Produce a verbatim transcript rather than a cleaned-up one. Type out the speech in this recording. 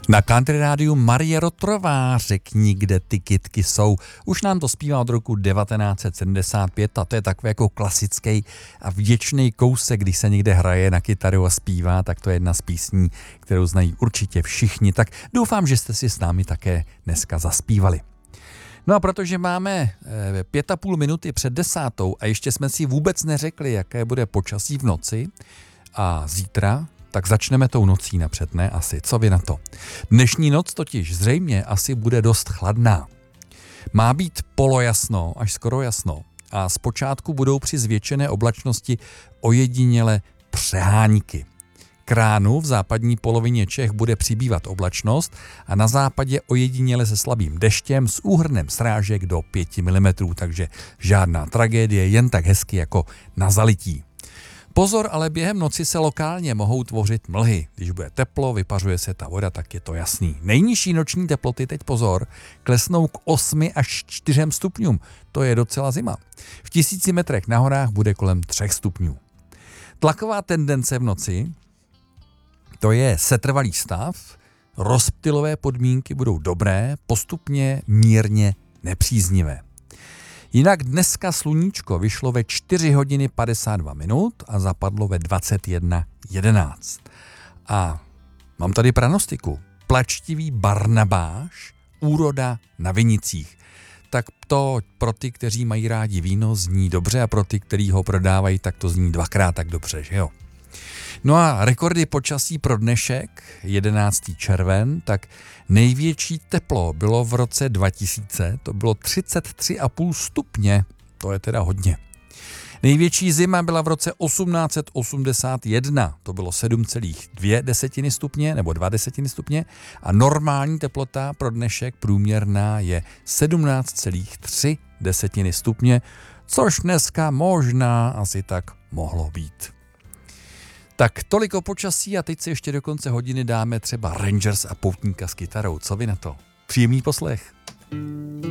Na Country Rádiu Marie Rotrová, řekni, kde ty kytky jsou. Už nám to zpívá od roku devatenáct set sedmdesát pět a to je takový jako klasický a vděčný kousek, když se někde hraje na kytaru a zpívá, tak to je jedna z písní, kterou znají určitě všichni. Tak doufám, že jste si s námi také dneska zaspívali. No a protože máme pět a půl minuty před desátou a ještě jsme si vůbec neřekli, jaké bude počasí v noci a zítra, tak začneme tou nocí napřed, ne? Asi. Co vy na to? Dnešní noc totiž zřejmě asi bude dost chladná. Má být polojasno, až skoro jasno. A zpočátku budou při zvětšené oblačnosti ojediněle přehánky. K ránu v západní polovině Čech bude přibývat oblačnost a na západě ojediněle se slabým deštěm s úhrnem srážek do pět milimetrů, takže žádná tragédie, jen tak hezky jako na zalití. Pozor, ale během noci se lokálně mohou tvořit mlhy. Když bude teplo, vypařuje se ta voda, tak je to jasný. Nejnižší noční teploty, teď pozor, klesnou k osmi až čtyřem stupňům. To je docela zima. V tisíci metrech na horách bude kolem třech stupňů. Tlaková tendence v noci, to je setrvalý stav, rozptylové podmínky budou dobré, postupně mírně nepříznivé. Jinak dneska sluníčko vyšlo ve čtyři hodiny padesát dva minut a zapadlo ve dvacet jedna jedenáct. A mám tady pranostiku. Plačtivý Barnabáš, úroda na vinicích. Tak to pro ty, kteří mají rádi víno, zní dobře a pro ty, kteří ho prodávají, tak to zní dvakrát tak dobře, že jo? No a rekordy počasí pro dnešek, jedenáctý červen, tak největší teplo bylo v roce dva tisíce, to bylo třicet tři a půl stupně, to je teda hodně. Největší zima byla v roce osmnáct set osmdesát jedna, to bylo sedm celá dvě desetiny stupně, nebo dva desetiny stupně a normální teplota pro dnešek průměrná je sedmnáct celá tři desetiny stupně, což dneska možná asi tak mohlo být. Tak tolik o počasí a teď si ještě do konce hodiny dáme třeba Rangers a poutníka s kytarou. Co vy na to? Příjemný poslech.